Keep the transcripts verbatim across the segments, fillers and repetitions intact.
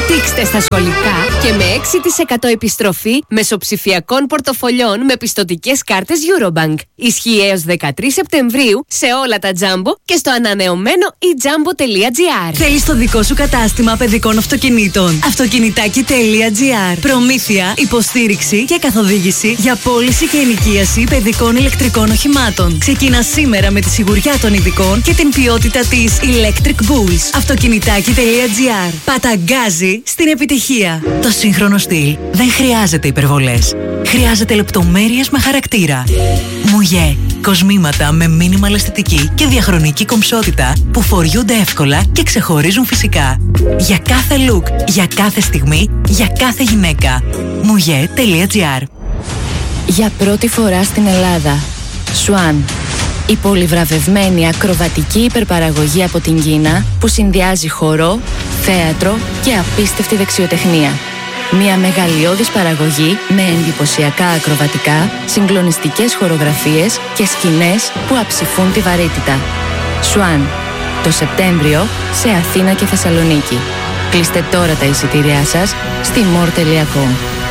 Τύξτε στα σχολικά και με έξι τοις εκατό επιστροφή μεσοψηφιακών πορτοφολιών με πιστωτικές κάρτες Eurobank. Ισχύει έως δεκατρείς Σεπτεμβρίου σε όλα τα Jumbo και στο ανανεωμένο e jumbo τελεία gr. Θέλεις το δικό σου κατάστημα παιδικών αυτοκινήτων? Αυτοκινητάκι τελεία gr. Προμήθεια, υποστήριξη και καθοδήγηση για πώληση και ενοικίαση παιδικών ηλεκτρικών οχημάτων. Ξεκινά σήμερα με τη σιγουριά των ειδικών και την ποιότητα της Electric Bulls. Αυτοκινητάκι τελεία gr. Παταγκάζει στην επιτυχία. Το σύγχρονο στυλ δεν χρειάζεται υπερβολές. Χρειάζεται λεπτομέρειες με χαρακτήρα. Μουγέ. Κοσμήματα με μίνιμαλ αισθητική και διαχρονική κομψότητα που φοριούνται εύκολα και ξεχωρίζουν φυσικά. Για κάθε look, για κάθε στιγμή, για κάθε γυναίκα. μουγέ τελεία gr. Για πρώτη φορά στην Ελλάδα, Swan. Η πολυβραβευμένη ακροβατική υπερπαραγωγή από την Κίνα που συνδυάζει χορό, θέατρο και απίστευτη δεξιοτεχνία. Μια μεγαλειώδης παραγωγή με εντυπωσιακά ακροβατικά, συγκλονιστικές χορογραφίες και σκηνές που αψηφούν τη βαρύτητα. Swan. Το Σεπτέμβριο σε Αθήνα και Θεσσαλονίκη. Κλείστε τώρα τα εισιτήριά σας στη more τελεία com.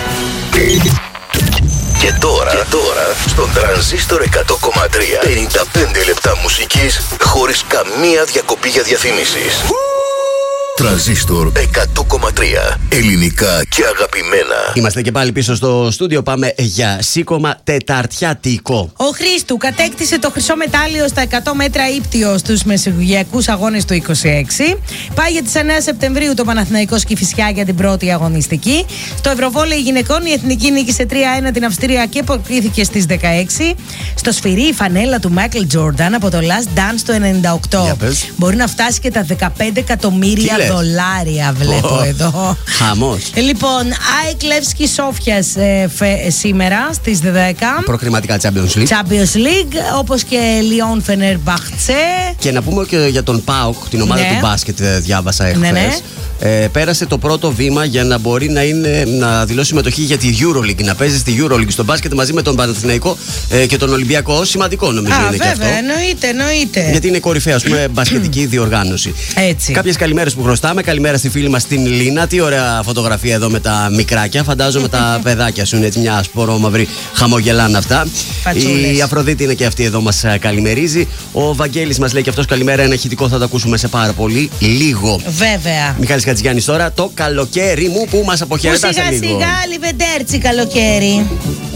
Και τώρα, και τώρα στον Τρανζίστορ εκατό κόμμα τρία πενήντα πέντε λεπτά μουσικής χωρίς καμία διακοπή για διαφημίσεις. Τρανζίστορ εκατό κόμμα τρία. Ελληνικά και αγαπημένα. Είμαστε και πάλι πίσω στο στούντιο. Πάμε για σήκωμα τεταρτιάτικο. Ο Χρήστου κατέκτησε το χρυσό μετάλλιο στα εκατό μέτρα ύπτιο στους μεσογειακούς αγώνες του είκοσι έξι. Πάει για τις εννέα Σεπτεμβρίου το Παναθηναϊκός Κηφισιά για την πρώτη αγωνιστική. Στο Ευρωβόλεϊ γυναικών η Εθνική νίκησε τρία ένα την Αυστρία και προκρίθηκε στις δεκαέξι. Στο σφυρί η φανέλα του Μάικλ Τζόρνταν από το Last Dance το ενενήντα οκτώ. Μπορεί να φτάσει και τα δεκαπέντε εκατομμύρια δολάρια, βλέπω oh, εδώ. Χαμός. Λοιπόν, ΑΕΚ Λεύσκη Σόφιας ε, φε, σήμερα στις δέκα. Προκριματικά Champions League. Champions League, όπως και Λιόν Φενερμπαχτσέ. Και να πούμε και για τον ΠΑΟΚ, την ομάδα ναι. του μπάσκετ, διάβασα εχθές. Ναι, ναι. Ε, πέρασε το πρώτο βήμα για να μπορεί να, είναι, να δηλώσει συμμετοχή για τη EuroLeague. Να παίζει στη EuroLeague στο μπάσκετ μαζί με τον Παναθηναϊκό ε, και τον Ολυμπιακό. Σημαντικό νομίζω. Α, είναι βέβαια, και αυτό. εννοείται, εννοείται. Γιατί είναι κορυφαία, ας πούμε, μπασκετική διοργάνωση. Έτσι. Κάποιες καλημέρες που χρωστάμε. Καλημέρα στη φίλη μας την Λίνα. Τι ωραία φωτογραφία εδώ με τα μικράκια. Φαντάζομαι τα παιδάκια σου είναι έτσι μια σπορόμαυρη χαμογελάνε αυτά. Πατσούλες. Η Αφροδίτη είναι και αυτή εδώ, μας καλημερίζει. Ο Βαγγέλης μας λέει και αυτός καλημέρα. Ένα ηχητικό θα το ακούσουμε σε πάρα πολύ λίγο. Βέβαια. Μιχάλης Χατζηγιάννης τώρα, το καλοκαίρι μου που μας αποχαιρετά σε λίγο. Σιγά σιγά λιβεντέρτσι καλοκαίρι.